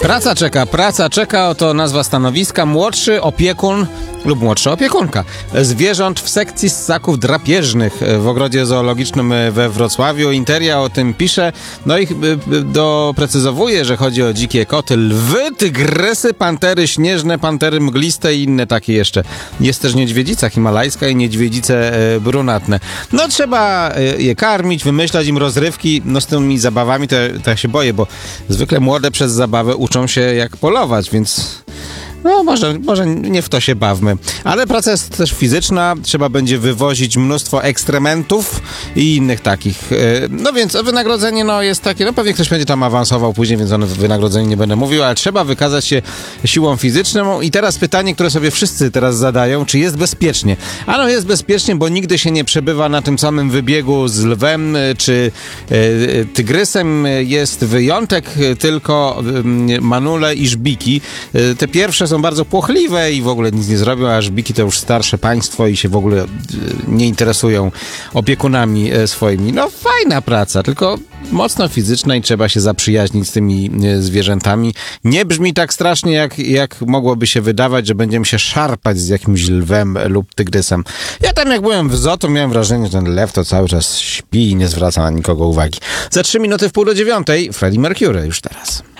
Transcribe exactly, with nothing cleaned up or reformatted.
Praca czeka, praca czeka, oto nazwa stanowiska. Młodszy opiekun lub młodsza opiekunka zwierząt w sekcji ssaków drapieżnych w ogrodzie zoologicznym we Wrocławiu. Interia o tym pisze, no i doprecyzowuje, że chodzi o dzikie koty, lwy, tygrysy, pantery śnieżne, pantery mgliste i inne takie jeszcze. Jest też niedźwiedzica himalajska i niedźwiedzice brunatne. No trzeba je karmić, wymyślać im rozrywki, no z tymi zabawami to, to ja się boję, bo zwykle młode przez zabawę uczą się jak polować, więc no może, może nie w to się bawmy. Ale praca jest też fizyczna, trzeba będzie wywozić mnóstwo ekstrementów i innych takich. No więc wynagrodzenie no jest takie, no pewnie ktoś będzie tam awansował później, więc o wynagrodzeniu nie będę mówił, ale trzeba wykazać się siłą fizyczną. I teraz pytanie, które sobie wszyscy teraz zadają, czy jest bezpiecznie? Ano jest bezpiecznie, bo nigdy się nie przebywa na tym samym wybiegu z lwem czy e, tygrysem. Jest wyjątek, tylko e, manule i żbiki. E, te pierwsze są bardzo płochliwe i w ogóle nic nie zrobią, a żbiki to już starsze państwo i się w ogóle nie interesują opiekunami swoimi. No fajna praca, tylko mocno fizyczna i trzeba się zaprzyjaźnić z tymi zwierzętami. Nie brzmi tak strasznie, jak, jak mogłoby się wydawać, że będziemy się szarpać z jakimś lwem lub tygrysem. Ja tam jak byłem w zoo, to miałem wrażenie, że ten lew to cały czas śpi i nie zwraca na nikogo uwagi. Za trzy minuty w pół do dziewiątej Freddie Mercury już teraz.